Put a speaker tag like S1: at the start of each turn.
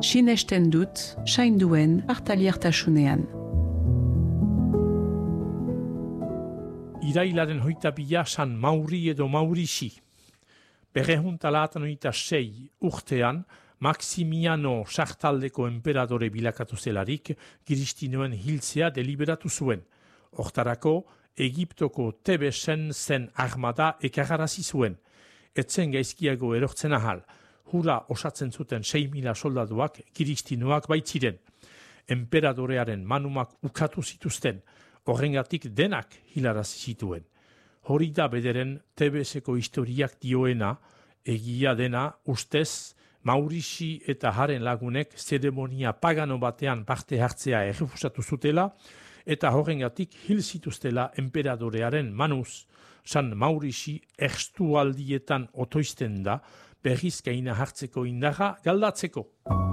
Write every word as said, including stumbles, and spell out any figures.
S1: sinesten dut, sainduen hartaliartasunean.
S2: Irailaren hoita bila San Mauri edo Maurisi. Berrehunta laatan hoita sei urtean, Maximiano sartaldeko enperadore bilakatu zelarik, Kiristinoen hiltzea deliberatu zuen. Hortarako, Egiptoko Tebesen zen armada ekararazi zuen. Etzen gaizkiago erortzen ahal. Hura osatzen zuten sei mila soldaduak Kiristinoak baitziren. Enperadorearen manumak ukatu zituzten. Horrengatik denak hilarazi zituen. Hori da bederen Tebeseko historiak dioena, egia dena ustez, Maurisi eta haren lagunek zeremonia pagano batean parte hartzea errefusatu zutela, eta horrengatik hil zituztela enperadorearen manuz. San Maurisi erstualdietan otoizten da, berriz gaina hartzeko indarra galdatzeko.